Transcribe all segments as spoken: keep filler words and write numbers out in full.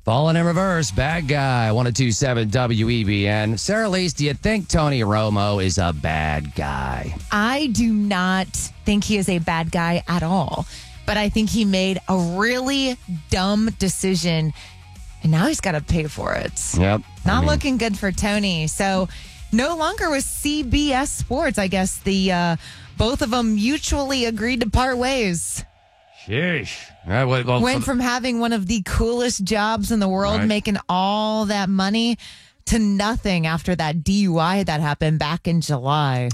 Falling in reverse, bad guy, one oh two point seven W E B N. Sarah Lees, do you think Tony Romo is a bad guy? I do not think he is a bad guy at all, but I think he made a really dumb decision, and now he's got to pay for it. Yep. Not I mean, looking good for Tony. So no longer with C B S Sports. I guess the uh, both of them mutually agreed to part ways. Sheesh. All right, well, well, Went from having one of the coolest jobs in the world, Right. making all that money, to nothing after that D U I that happened back in July.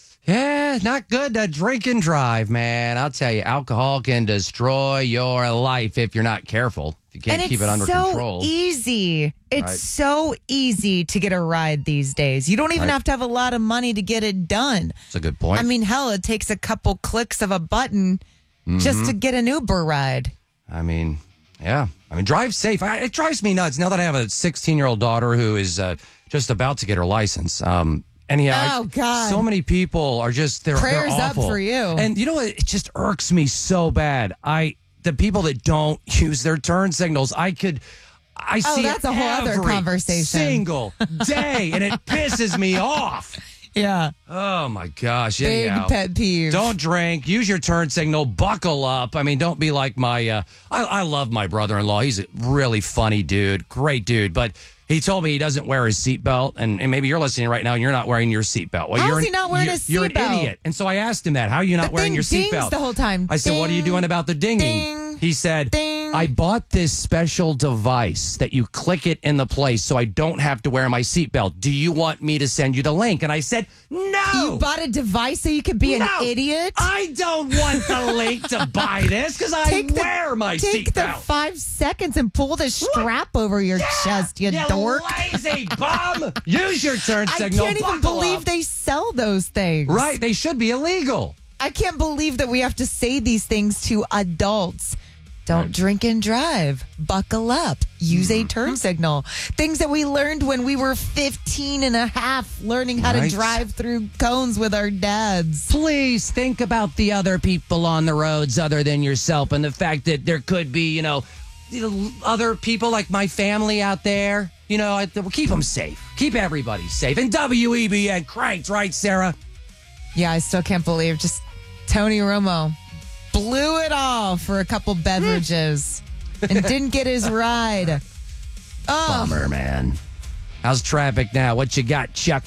Yeah, not good to drink and drive, man. I'll tell you, alcohol can destroy your life if you're not careful. If you can't and keep it under it's so control. easy. It's Right. so easy to get a ride these days. You don't even Right. have to have a lot of money to get it done. That's a good point. I mean, hell, it takes a couple clicks of a button just to get an Uber ride. I mean, yeah. I mean, drive safe. I, it drives me nuts now that I have a sixteen-year-old daughter who is uh, just about to get her license. Um, and yeah, Oh, I- God. so many people are just they're, Prayers they're up awful. for you. And you know what? It just irks me so bad. I the people that don't use their turn signals. I could. I Oh, see that's it a whole other every conversation. Single day, and it pisses me off. Yeah. Oh my gosh! Big Anyhow, pet peeve. Don't drink. Use your turn signal. Buckle up. I mean, don't be like my. Uh, I, I love my brother-in-law. He's a really funny dude, great dude. But he told me he doesn't wear his seatbelt, and, and maybe you're listening right now and you're not wearing your seatbelt. Well, How you're is an- he not wearing you're, his You're an seatbelt? idiot. And so I asked him that. How are you not The wearing thing your dings seatbelt the whole time. I said, "What are you Ding, doing about the dinging?" ding, he said, ding. "I bought this special device that you click it in the place, so I don't have to wear my seatbelt. Do you want me to send you the link?" And I said, "No." You bought a device so you could be No, an idiot? I don't want the link to buy this because I Take the- wear my Take the seatbelt. five seconds and pull the strap over your chest, you You dork. lazy bum. Use your turn I signal. can't even Buckle believe up. they sell those things. Right, they should be illegal. I can't believe that we have to say these things to adults. Don't Right. drink and drive. Buckle up. Use a turn signal. Things that we learned when we were fifteen and a half, learning how Right. to drive through cones with our dads. Please think about the other people on the roads other than yourself and the fact that there could be, you know, you know, other people like my family out there. You know, I, we'll keep them safe. Keep everybody safe. And W E B N cranked, right, Sarah? Yeah, I still can't believe just Tony Romo blew it all for a couple beverages and didn't get his ride. Oh, Bummer, man. How's traffic now? What you got, Chuck?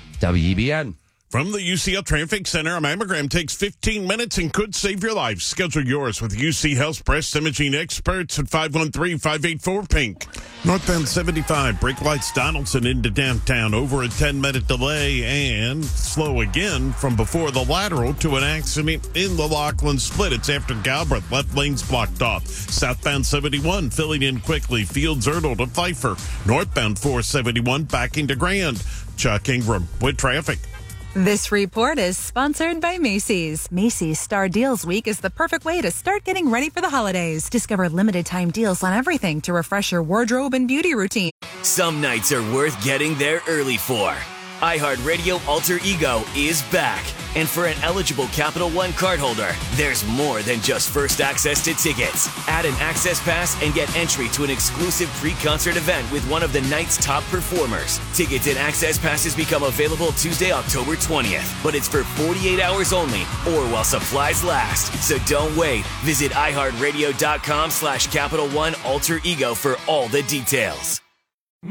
W E B N. From the U C L Traffic Center, a mammogram takes fifteen minutes and could save your life. Schedule yours with U C Health breast imaging experts at five one three, five eight four, pink. Northbound seventy-five, brake lights Donaldson into downtown, over a ten-minute delay, and slow again from before the lateral to an accident in the Lachlan Split. It's after Galbraith, left lane's blocked off. Southbound seventy-one, filling in quickly, Fields Erdel to Pfeiffer. Northbound four seventy-one, backing to Grand. Chuck Ingram with traffic. This report is sponsored by Macy's. Macy's Star Deals Week is the perfect way to start getting ready for the holidays. Discover limited time deals on everything to refresh your wardrobe and beauty routine. Some nights are worth getting there early for. iHeartRadio Alter Ego is back. And for an eligible Capital One cardholder, there's more than just first access to tickets. Add an access pass and get entry to an exclusive pre-concert event with one of the night's top performers. Tickets and access passes become available Tuesday, October twentieth. But it's for forty-eight hours only or while supplies last. So don't wait. Visit iHeartRadio.com slash Capital One Alter Ego for all the details.